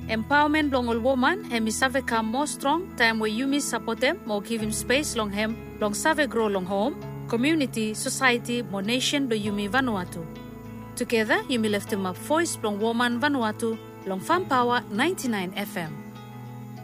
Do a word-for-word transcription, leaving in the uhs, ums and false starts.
Empowerment long all woman hemi save come more strong time where you miss support them more give him space long hem long save grow long home community society more nation do Yumi Vanuatu. Together Yumi left him up voice long woman Vanuatu long Farm Power ninety-nine F M.